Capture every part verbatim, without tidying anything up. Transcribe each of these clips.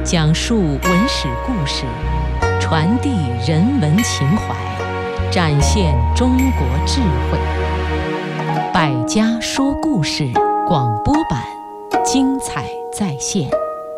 讲述文史故事，传递人文情怀，展现中国智慧。百家说故事广播版，精彩再现。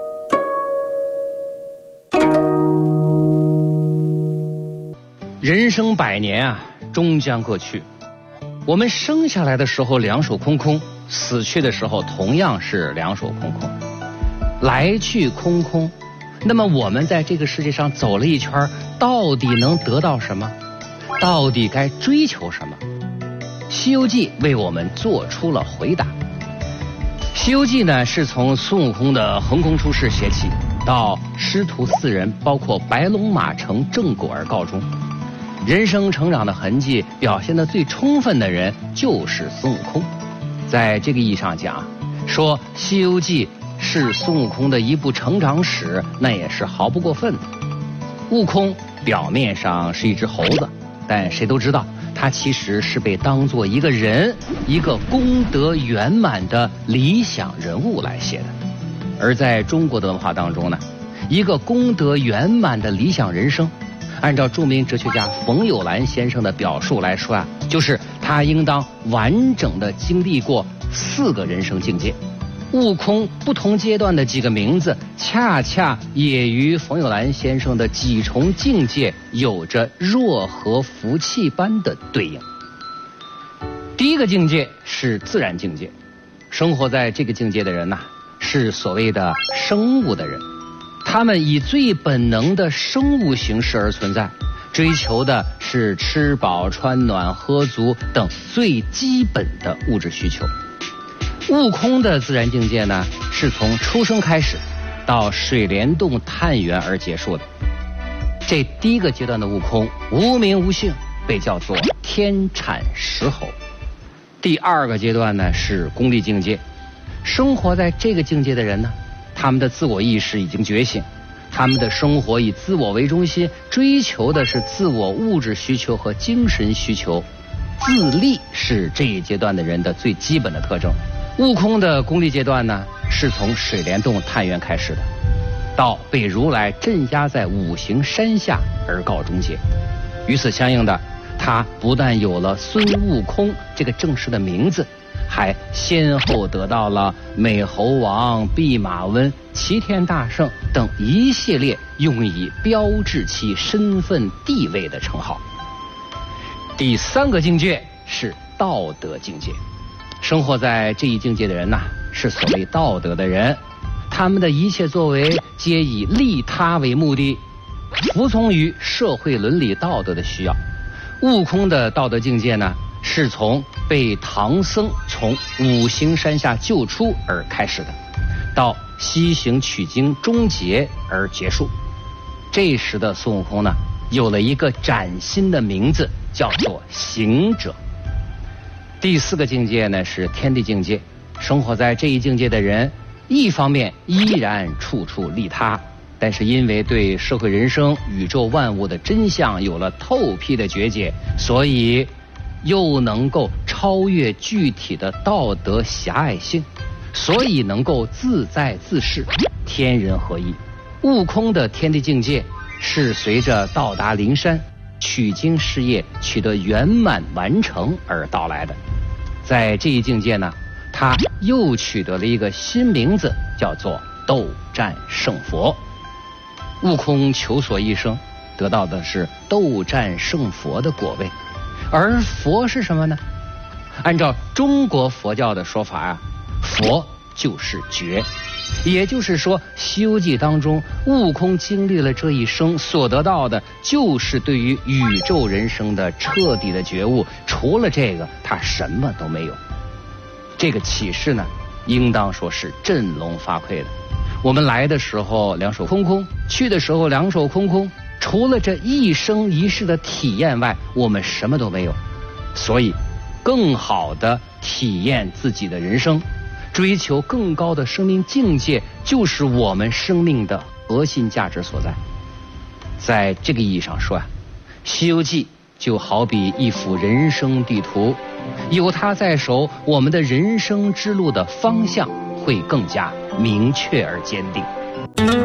人生百年啊，终将过去。我们生下来的时候两手空空，死去的时候同样是两手空空，来去空空。那么我们在这个世界上走了一圈，到底能得到什么？到底该追求什么？西游记为我们做出了回答。西游记呢，是从孙悟空的横空出世写起，到师徒四人包括白龙马成正果而告终。人生成长的痕迹表现得最充分的人就是孙悟空。在这个意义上讲，说西游记是孙悟空的一部成长史，那也是毫不过分的。悟空表面上是一只猴子，但谁都知道他其实是被当作一个人，一个功德圆满的理想人物来写的。而在中国的文化当中呢，一个功德圆满的理想人生，按照著名哲学家冯友兰先生的表述来说啊，就是他应当完整的经历过四个人生境界。悟空不同阶段的几个名字，恰恰也与冯友兰先生的几重境界有着若合符气般的对应。第一个境界是自然境界，生活在这个境界的人呐、啊，是所谓的生物的人，他们以最本能的生物形式而存在，追求的是吃饱穿暖喝足等最基本的物质需求。悟空的自然境界呢，是从出生开始到水帘洞探源而结束的。这第一个阶段的悟空无名无姓，被叫做天产石猴。第二个阶段呢是功利境界，生活在这个境界的人呢，他们的自我意识已经觉醒，他们的生活以自我为中心，追求的是自我物质需求和精神需求。自立是这一阶段的人的最基本的特征。悟空的功利阶段呢，是从水帘洞探源开始的，到被如来镇压在五行山下而告终结。与此相应的，他不但有了孙悟空这个正式的名字，还先后得到了美猴王、弼马温、齐天大圣等一系列用以标志其身份地位的称号。第三个境界是道德境界，生活在这一境界的人呐、啊，是所谓道德的人，他们的一切作为皆以利他为目的，服从于社会伦理道德的需要。悟空的道德境界呢，是从被唐僧从五行山下救出而开始的，到西行取经终结而结束。这时的孙悟空呢，有了一个崭新的名字，叫做行者。第四个境界呢是天地境界，生活在这一境界的人，一方面依然处处利他，但是因为对社会人生、宇宙万物的真相有了透辟的觉解，所以又能够超越具体的道德狭隘性，所以能够自在自适，天人合一。悟空的天地境界是随着到达灵山取经事业取得圆满完成而到来的。在这一境界呢，他又取得了一个新名字，叫做斗战胜佛。悟空求索一生，得到的是斗战胜佛的果位。而佛是什么呢？按照中国佛教的说法啊，佛就是觉。也就是说，西游记当中悟空经历了这一生所得到的，就是对于宇宙人生的彻底的觉悟，除了这个他什么都没有。这个启示呢，应当说是振聋发聩的。我们来的时候两手空空，去的时候两手空空，除了这一生一世的体验外，我们什么都没有。所以更好的体验自己的人生，追求更高的生命境界，就是我们生命的核心价值所在。在这个意义上说啊，西游记就好比一幅人生地图，有它在手，我们的人生之路的方向会更加明确而坚定。